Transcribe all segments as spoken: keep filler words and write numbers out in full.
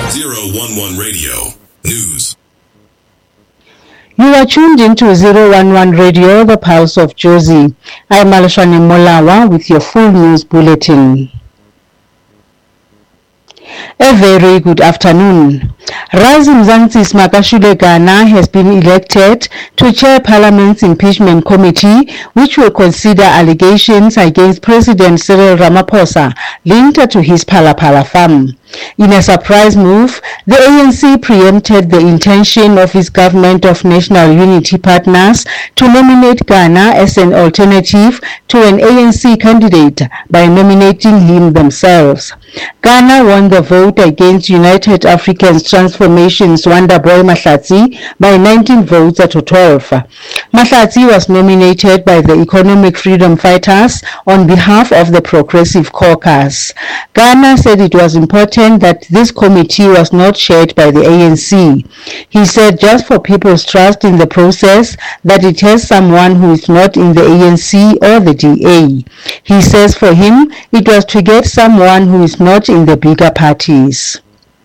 zero one one Radio News. You are tuned into zero one one Radio, the Pulse of Jozi. I am Malashwane Molawa with your full news bulletin. A very good afternoon. Razi Mzansi Smakashule Ghana has been elected to chair Parliament's impeachment committee, which will consider allegations against President Cyril Ramaphosa linked to his Phala-Phala farm. In a surprise move, the A N C preempted the intention of its government of national unity partners to nominate Ghana as an alternative to an A N C candidate by nominating him themselves. Ghana won the vote against United African Transformation's Wonderboy Mahlatsi by nineteen votes to twelve. Mahlatsi was nominated by the Economic Freedom Fighters on behalf of the Progressive Caucus. Ghana said it was important that this committee was not chaired by the A N C. He said just for people's trust in the process that it has someone who is not in the A N C or the D A. He says for him it was to get someone who is not in the bigger parties.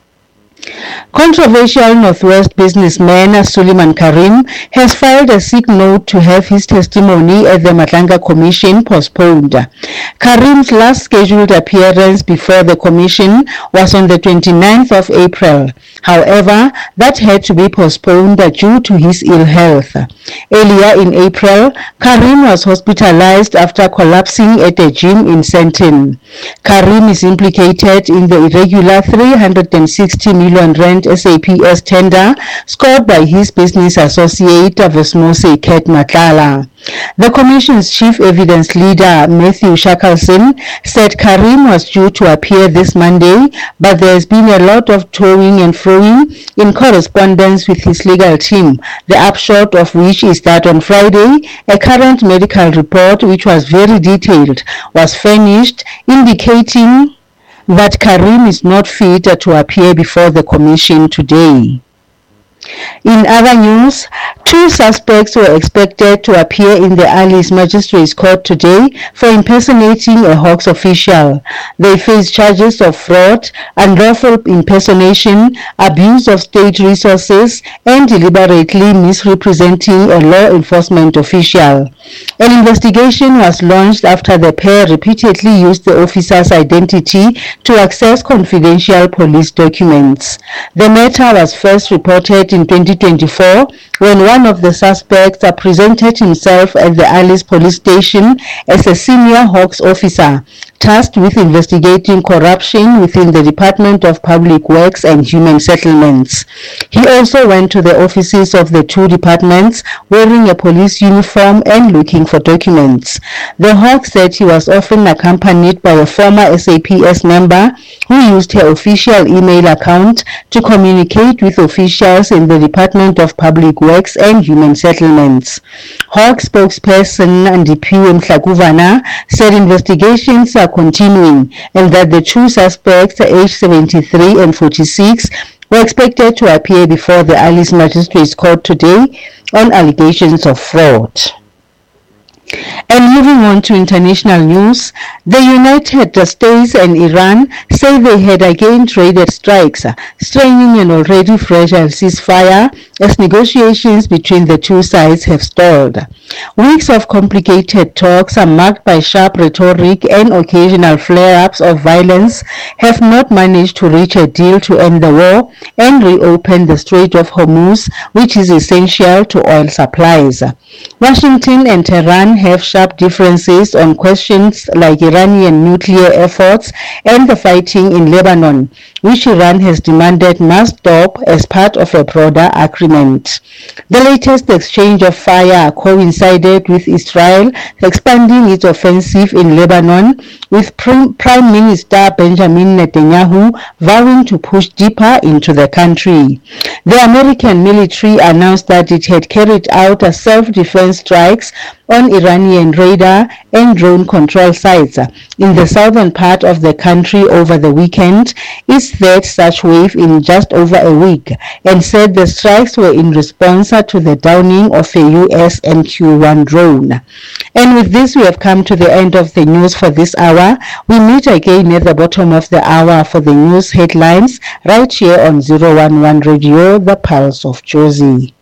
Controversial Northwest businessman Suleiman Karim has filed a sick note to have his testimony at the Matlanga Commission postponed. Karim's last scheduled appearance before the commission was on the twenty-ninth of April. However, that had to be postponed due to his ill health. Earlier in April, Karim was hospitalized after collapsing at a gym in Sandton. Karim is implicated in the irregular three hundred sixty million rand S A P S tender scored by his business associate Vesmose Ket Matlala. The Commission's chief evidence leader, Matthew Shackleton, said Karim was due to appear this Monday, but there has been a lot of toing and froing in correspondence with his legal team, the upshot of which is that on Friday, a current medical report, which was very detailed, was furnished, indicating that Karim is not fit to appear before the Commission today. In other news, two suspects were expected to appear in the Alice Magistrates Court today for impersonating a Hawks official. They face charges of fraud, unlawful impersonation, abuse of state resources, and deliberately misrepresenting a law enforcement official. An investigation was launched after the pair repeatedly used the officer's identity to access confidential police documents. The matter was first reported in twenty twenty-four when one of the suspects presented himself at the Alice police station as a senior Hawks officer tasked with investigating corruption within the Department of Public Works and Human Settlements. He also went to the offices of the two departments wearing a police uniform and looking for documents. The Hawk said he was often accompanied by a former S A P S member who used her official email account to communicate with officials in the Department of Public Works and Human Settlements. Hawk spokesperson Andipiwe Mhlakuvana said investigations are continuing and that the two suspects, aged seventy-three and forty-six, were expected to appear before the Alice Magistrates Court today on allegations of fraud. And moving on to international news, the United States and Iran say they had again traded strikes, straining an already fragile ceasefire as negotiations between the two sides have stalled. Weeks of complicated talks are marked by sharp rhetoric and occasional flare-ups of violence have not managed to reach a deal to end the war and reopen the Strait of Hormuz, which is essential to oil supplies. Washington and Tehran have sharp differences on questions like Iranian nuclear efforts and the fighting in Lebanon, which Iran has demanded must stop as part of a broader agreement. The latest exchange of fire coincided with Israel expanding its offensive in Lebanon, with Prime Minister Benjamin Netanyahu vowing to push deeper into the country. The American military announced that it had carried out a self-defense strikes on Iranian radar and drone control sites in the southern part of the country over the weekend, its third such wave in just over a week, and said the strikes were in response to the downing of a U S M Q one drone. And with this, we have come to the end of the news for this hour. We meet again at the bottom of the hour for the news headlines right here on zero one one Radio, the Pulse of Jozi.